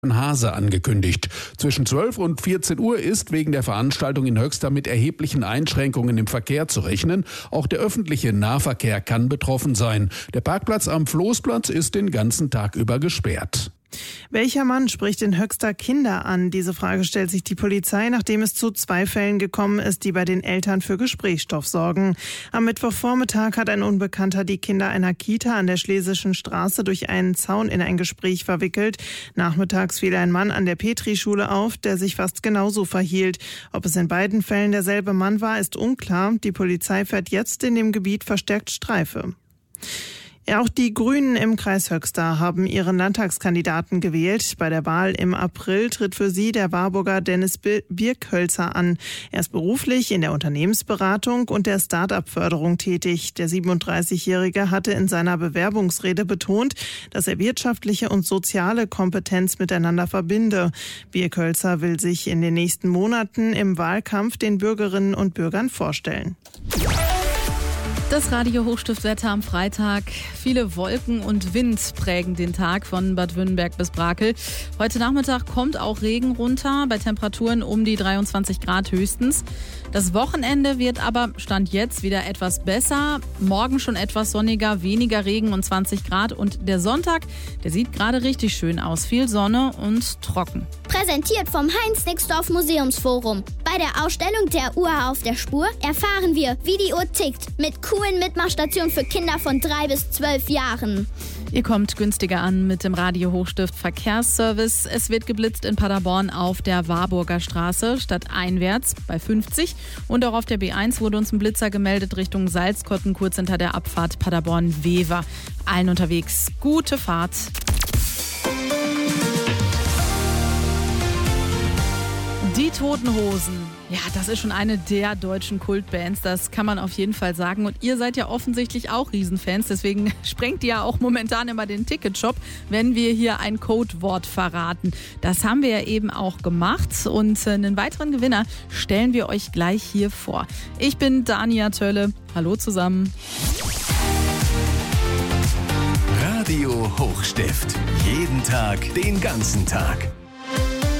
Hase angekündigt. Zwischen 12 und 14 Uhr ist wegen der Veranstaltung in Höxter mit erheblichen Einschränkungen im Verkehr zu rechnen. Auch der öffentliche Nahverkehr kann betroffen sein. Der Parkplatz am Floßplatz ist den ganzen Tag über gesperrt. Welcher Mann spricht in Höxter Kinder an? Diese Frage stellt sich die Polizei, nachdem es zu 2 Fällen gekommen ist, die bei den Eltern für Gesprächsstoff sorgen. Am Mittwochvormittag hat ein Unbekannter die Kinder einer Kita an der Schlesischen Straße durch einen Zaun in ein Gespräch verwickelt. Nachmittags fiel ein Mann an der Petri-Schule auf, der sich fast genauso verhielt. Ob es in beiden Fällen derselbe Mann war, ist unklar. Die Polizei fährt jetzt in dem Gebiet verstärkt Streife. Ja, auch die Grünen im Kreis Höxter haben ihren Landtagskandidaten gewählt. Bei der Wahl im April tritt für sie der Warburger Dennis Birkhölzer an. Er ist beruflich in der Unternehmensberatung und der Start-up-Förderung tätig. Der 37-Jährige hatte in seiner Bewerbungsrede betont, dass er wirtschaftliche und soziale Kompetenz miteinander verbinde. Birkhölzer will sich in den nächsten Monaten im Wahlkampf den Bürgerinnen und Bürgern vorstellen. Das Radio-Hochstiftwetter am Freitag. Viele Wolken und Wind prägen den Tag von Bad Wünnenberg bis Brakel. Heute Nachmittag kommt auch Regen runter, bei Temperaturen um die 23 Grad höchstens. Das Wochenende wird aber Stand jetzt wieder etwas besser. Morgen schon etwas sonniger, weniger Regen und 20 Grad. Und der Sonntag, der sieht gerade richtig schön aus. Viel Sonne und trocken. Präsentiert vom Heinz-Nixdorf Museumsforum. Bei der Ausstellung der Uhr auf der Spur erfahren wir, wie die Uhr tickt. Mit coolen Mitmachstationen für Kinder von 3 bis 12 Jahren. Ihr kommt günstiger an mit dem Radio Hochstift Verkehrsservice. Es wird geblitzt in Paderborn auf der Warburger Straße statt einwärts bei 50. Und auch auf der B1 wurde uns ein Blitzer gemeldet Richtung Salzkotten, kurz hinter der Abfahrt Paderborn-Wever. Allen unterwegs gute Fahrt. Die Toten Hosen. Ja, das ist schon eine der deutschen Kultbands, das kann man auf jeden Fall sagen. Und ihr seid ja offensichtlich auch Riesenfans, deswegen sprengt ihr ja auch momentan immer den Ticketshop, wenn wir hier ein Codewort verraten. Das haben wir ja eben auch gemacht und einen weiteren Gewinner stellen wir euch gleich hier vor. Ich bin Dania Tölle. Hallo zusammen. Radio Hochstift. Jeden Tag, den ganzen Tag.